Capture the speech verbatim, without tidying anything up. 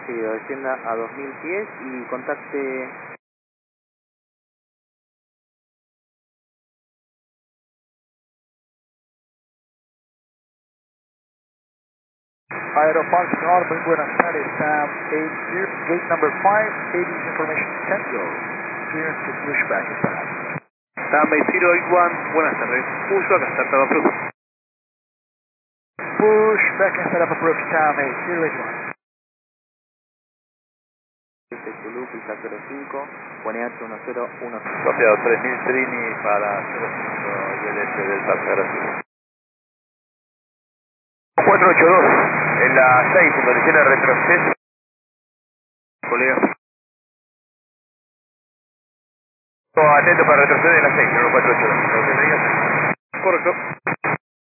Sí, descienda a dos mil pies y contacte. Aeropark Nord, muy buenas tardes. Um, eight, gate number five, eighties information Tango. Clearance to pushback is back. Runway cero eight one, buenas tardes. Uso acá, startup approved. Pushback and setup approach time eight zero eight one. Este Zulu, pista cero cinco, pone H uno cero uno. Copiado tres mil Trini para cero cinco y el S del Parque cuatro ocho dos, en la seis, en condición de retroceso. Colega. Atento para retroceder en la seis, no cuatro ocho dos. Correcto.